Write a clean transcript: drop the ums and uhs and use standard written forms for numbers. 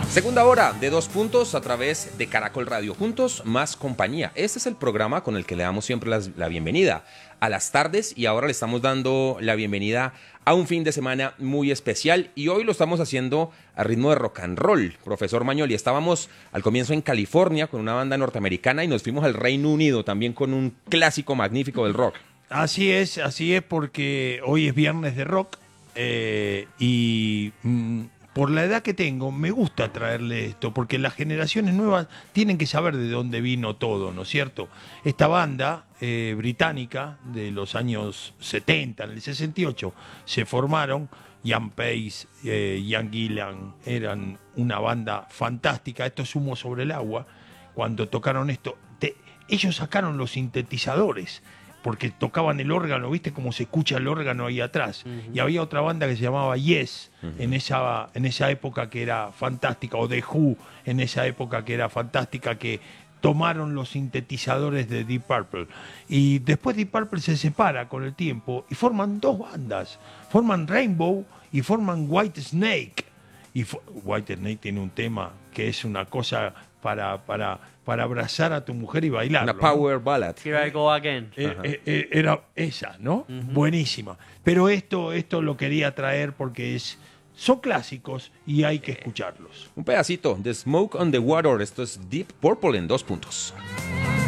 Segunda hora de 2 puntos a través de Caracol Radio. Juntos, más compañía. Este es el programa con el que le damos siempre la bienvenida a las tardes y ahora le estamos dando la bienvenida a un fin de semana muy especial y hoy lo estamos haciendo a ritmo de rock and roll. Profesor Magnoli, estábamos al comienzo en California con una banda norteamericana y nos fuimos al Reino Unido también con un clásico magnífico del rock. Así es porque hoy es viernes de rock por la edad que tengo, me gusta traerle esto, porque las generaciones nuevas tienen que saber de dónde vino todo, ¿no es cierto? Esta banda británica de los años 70, en el 68, se formaron. Ian Pace, Ian Gillan, eran una banda fantástica. Esto es Humo sobre el agua. Cuando tocaron esto, ellos sacaron los sintetizadores, porque tocaban el órgano, ¿viste cómo se escucha el órgano ahí atrás? Y había otra banda que se llamaba Yes, en esa época que era fantástica, o The Who, en esa época que era fantástica, que tomaron los sintetizadores de Deep Purple. Y después Deep Purple se separa con el tiempo y forman dos bandas, forman Rainbow y forman White Snake. Y White Snake tiene un tema que es una cosa para abrazar a tu mujer y bailar. Una power ballad. Here I Go Again. Era esa, ¿no? Buenísima. Pero esto lo quería traer porque son clásicos y hay que escucharlos. Un pedacito de Smoke on the Water. Esto es Deep Purple en 2 puntos.